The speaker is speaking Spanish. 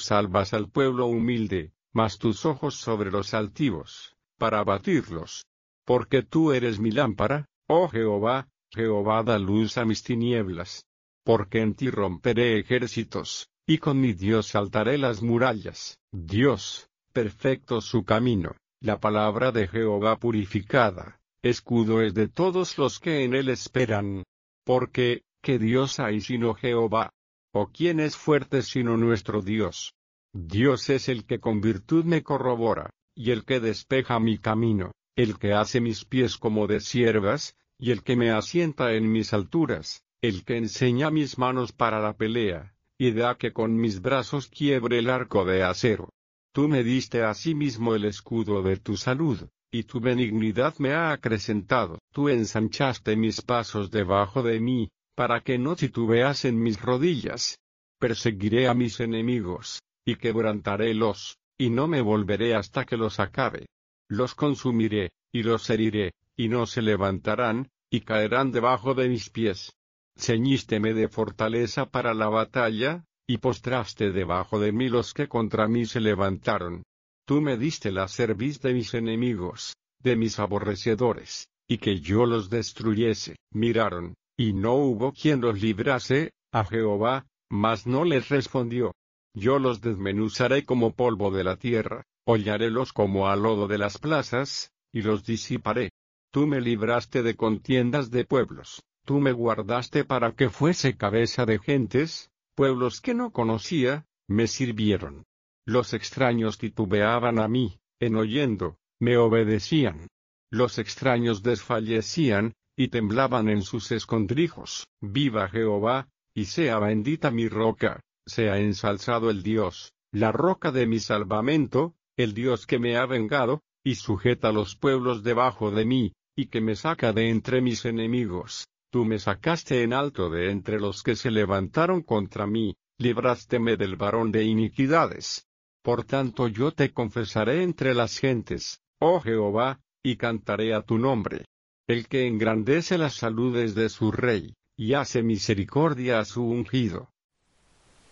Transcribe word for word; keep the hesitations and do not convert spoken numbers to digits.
salvas al pueblo humilde, mas tus ojos sobre los altivos, para abatirlos. Porque tú eres mi lámpara, oh Jehová, Jehová da luz a mis tinieblas. Porque en ti romperé ejércitos, y con mi Dios saltaré las murallas. Dios, perfecto su camino, la palabra de Jehová purificada, escudo es de todos los que en él esperan. Porque, ¿qué Dios hay sino Jehová? ¿O quién es fuerte sino nuestro Dios? Dios es el que con virtud me corrobora, y el que despeja mi camino, el que hace mis pies como de ciervas, y el que me asienta en mis alturas, el que enseña mis manos para la pelea, y da que con mis brazos quiebre el arco de acero. Tú me diste asimismo el escudo de tu salud, y tu benignidad me ha acrecentado. Tú ensanchaste mis pasos debajo de mí, para que no titubeas en mis rodillas. Perseguiré a mis enemigos, y quebrantarélos, y no me volveré hasta que los acabe. Los consumiré, y los heriré, y no se levantarán, y caerán debajo de mis pies. Ceñísteme de fortaleza para la batalla, y postraste debajo de mí los que contra mí se levantaron. Tú me diste la cerviz de mis enemigos, de mis aborrecedores, y que yo los destruyese. Miraron, y no hubo quien los librase, a Jehová, mas no les respondió. Yo los desmenuzaré como polvo de la tierra, hollarélos como a lodo de las plazas, y los disiparé. Tú me libraste de contiendas de pueblos, tú me guardaste para que fuese cabeza de gentes, pueblos que no conocía, me sirvieron. Los extraños titubeaban a mí, en oyendo, me obedecían. Los extraños desfallecían, y temblaban en sus escondrijos. Viva Jehová, y sea bendita mi roca, sea ensalzado el Dios, la roca de mi salvamento, el Dios que me ha vengado, y sujeta los pueblos debajo de mí, y que me saca de entre mis enemigos. Tú me sacaste en alto de entre los que se levantaron contra mí, librásteme del varón de iniquidades. Por tanto yo te confesaré entre las gentes, oh Jehová, y cantaré a tu nombre. El que engrandece las saludes de su rey, y hace misericordia a su ungido,